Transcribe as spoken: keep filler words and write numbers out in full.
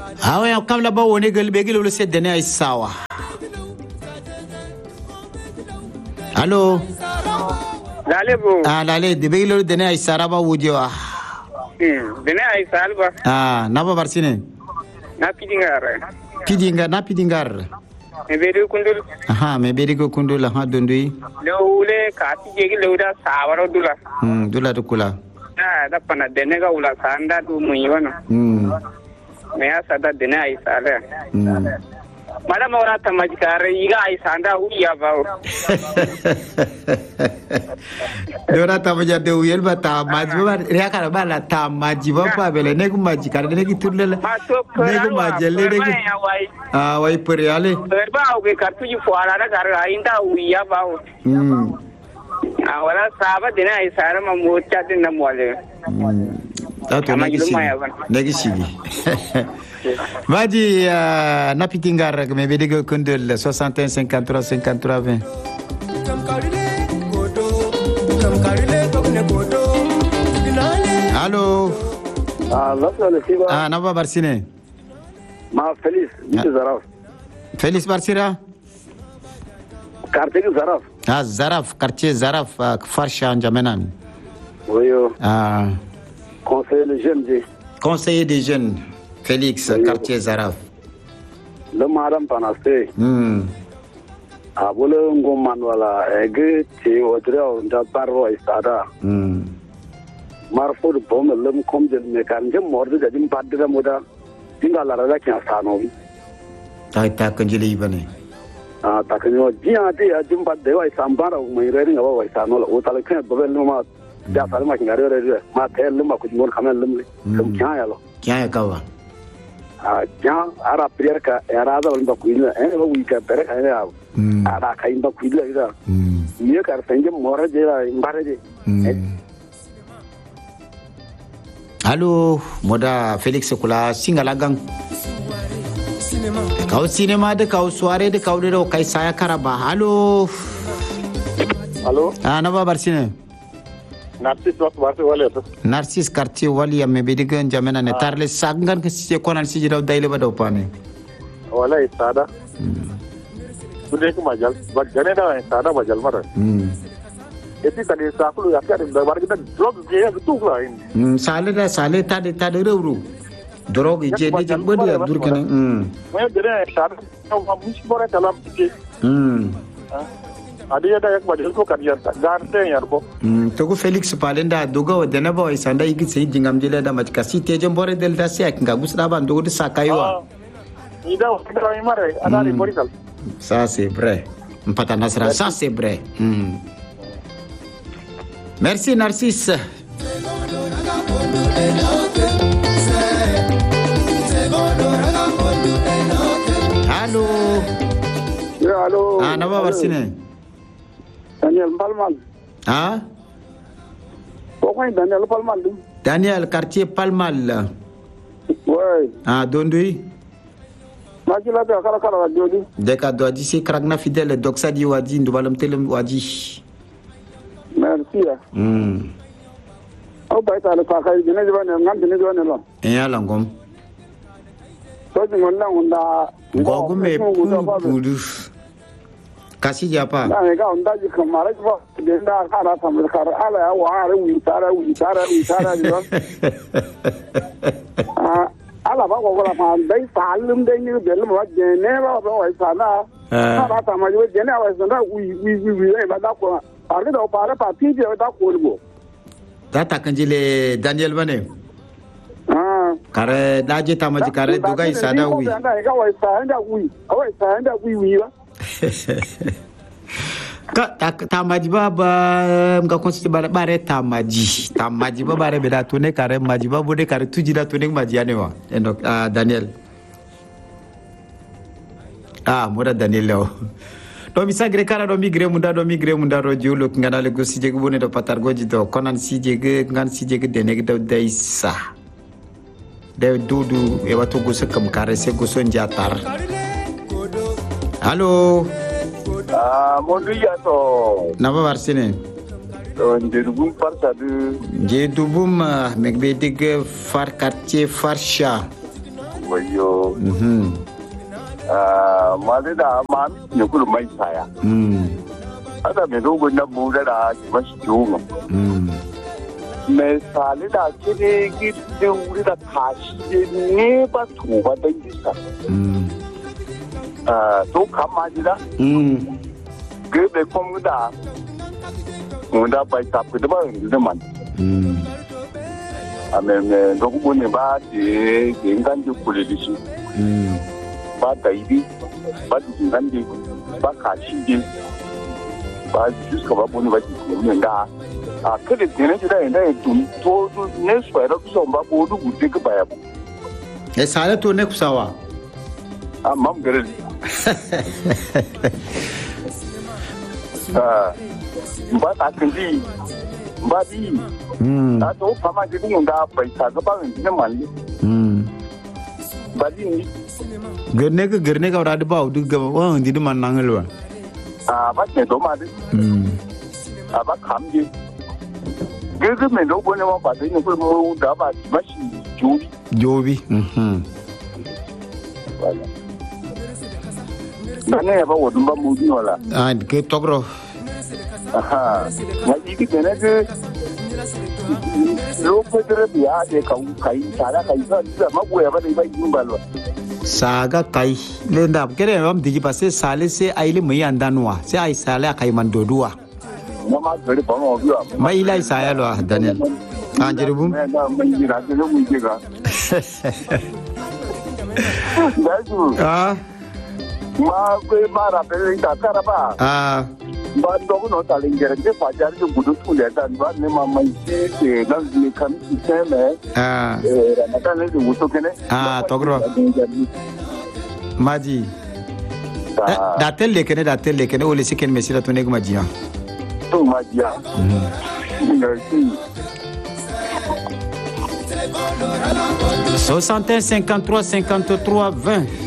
Ah ouais, comme là-bas, on est gueule, bégueule, le set de sawa. Allô? Lale bo. Ah, lale, de bégueule, de ne saraba wudiwa. Hmm, de ne salba. Ah, naba barsine. Na pidingar. Pidingar, na pidingar. Me bedu kundul. Aha, me bedu kundul, ha dondui. Lewule kati jegi lewda sawaro dula. Hmm, dula dukula. Ah, da pana de ne ga ula sanda du muiwana. Hmm. Me asa da de ne sale. Hmm. Madam ora tamajkare iga ai sanda huya bao. Dora tamaja de uyel bata majba ria kara bala ta majba pa bele ne ku maji kara ne ki turle ne ku majelle ne ku ah wai periale berba au ke kartu ji fuara da kara ainda huya bao. Hmm. Ah wala saba de ne sara ma mocha de na mole. Ta to ne ki ne ki sigi. Maji uh, napitingar me bedigo kundul soixante et un cinquante-trois cinquante-trois vingt. Allô. Ah, ah naba barsine. Ma Feliz, itu Zaraf. Feliz Barsira. Quartier Zaraf. Ah Zaraf, quartier Zaraf, uh, Farsha Njamenan. Oui. Ah. Conseiller des jeunes. Conseiller des jeunes. Félix, oui, quartier Zaraf. Le madame Panaste. Hmm. Ah, boleh ngomong wala, ege ci odreo nda parwa istada. Hmm. Marfo de bom lem kom de mekan je mordu jadi padra moda. Tinggal lara kya sano. Tai ta kanjili bane. Ah, ta kanyo dia dia jumpa dewa sambara mai reri ngawa wa sano la utala kya gobel ma da salma ngare reri ma tel ma ku ngor khamen lem lem kya ya lo. Kya ya kawa. Ah, jang ara prier ka era da lamba kuila eh ba wi ka pere ka ya ara ka imba kuila ida ye ka senje mora je la imbare je Allô moda Félix kula singalagang kau cinema de kau soirée de kau de kai saya karaba allô allô ah naba barsine Narcis waktu baru wali itu. Narcis quartier wali yang membedikan jaminan netar le sangan ke sisi konan sisi daun daile pada opane. Wala istada. Sudah ke majal, bagaimana dah istada majal mana? Itu tadi aku lu yakin ada baru kita drug dia betul lah ini. Hmm, sale dah sale tadi tadi ru. Drug je ni jam beri abdur kene. Hmm. Mana jadi istada, kamu mesti boleh dalam fikir. Hmm. Ada ada yang majal ko kadian tak garte yar bo. Hmm, to ko Felix palenda doga wadana boy sanda igi sei jingam jile da majka si tejam bore del da siak nga gusra ban dogo de sakaiwa. Ida waktu imare ada di Borisal. Ça c'est vrai. Mpata nasra ça c'est vrai. Hmm. Merci Narcisse. Allô. Ya allô. Ah naba barsine. Daniel Palmal. Ah? Pokoknya Daniel Palmal. Daniel, quartier Palmal. Oui. Ah, Dondui? Maki la dia kala kala jodi. Deka do adi si kragna fidèle doksa di wadi ndubalam telem wadi. Merci ya. Hmm. Au baita le ka kai jene jone ngam jene jone lo. E ala ngom. To jingon la unda. Ngogume pudu. Kasi japa. Na ga unda ji kamara ba de da kara ta mu kara ala ya wa ara wi tara wi tara wi tara ni ba. Ah ala ba ko la ma dai salum dai ni bel ma jene ba ba wa sana. Kara ta ma ji jene wa sana wi wi wi ba da ko. Arde do para pa ti je da ko bo. Tata kanjile Daniel bane. Ah. Kare daje tamaji kare duga isada wi. Ga ga wa sana wi. Wa sana wi wi ba. Ka tamaji baba mga konsti bare bare tamaji tamaji baba bare beda tune kare maji baba de kare tuji da tune maji ane wa endo uh, Daniel ah moda Daniel lo do mi sagre kara do mi gre munda do mi gre munda ro julo ngana le go sije go bone do patar goji do konan sije ge ngan sije ge dene ge do daisa de dudu e wato go sekam kare se go son jatar. Allô. Ah, mon dia to. Naba barsine. Ndedubum farsa du. Ndedubum megbedig far quartier Farsha. wayo mhm ah malida ma ne kulu mai saya mm ada me dogo na buda da mashi junga mm me salida kine gidi wuri da kashi ne ba to ba dan gisa mm ah to kama jida mm gebe kom da munda bai ta ku da ba da man mm ame me dogo ne ba de ngan de kule dishi mm ba daidi ba ngan de ba kashi de ba juska ba boni ba ji nga a kede tene jida ina tun to ne so era so ba bo du gute ka baya e sale to ne kusawa a mam gare ah ba ta kandi ba di mm ta to fama ji dun da bai ta ga ba ne malli mm ba di ni गर्ने का गर्ने का रात बाउ दु ग व Hindi de man nangelwa a ba ne do ma di mm a ba kam ji ge ge me do bone ma ba de ni ko mo da ba ba shi jobi jobi mhm na ne ba wo dum ba mu di wala ah ke togro aha na ji ki ne ge lo ko dere biya de ka kai sala kai sa ma bo ya ba de ba yin balwa saga kai lenda kere ram digi passe sale se aile mai andanwa se ai sale kai man dodua na ma gari ba mo biya mai lai saya lo Daniel anjerubum na na mai ji ra de mu ji ga da ju ah ma ko ma ra pe ta kara ba ah ba do no ta le ngere de fa jar de gudu tu le dan ba ne ma mai ji ke na ni kan ti se me ah eh ra na ta le de gudu kene ah togro maji da telle kene da telle kene ole siken mesira to ne guma jiya tu ma jiya merci soixante et un cinquante-trois cinquante-trois vingt